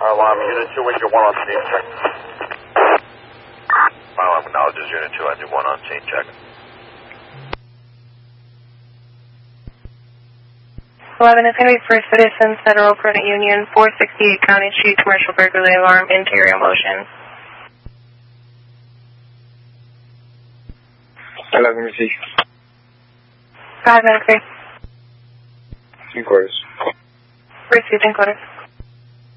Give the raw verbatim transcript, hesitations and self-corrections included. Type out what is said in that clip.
Alarm, Unit two, Engine one on scene, check. Alarm acknowledges Unit two, Engine one on scene, check. eleven is going to be First Citizens, Federal Credit Union, four sixty-eight County Street, commercial burglary alarm, interior motion. eleven received. Five minutes, three. Three quarters. Received and quarters.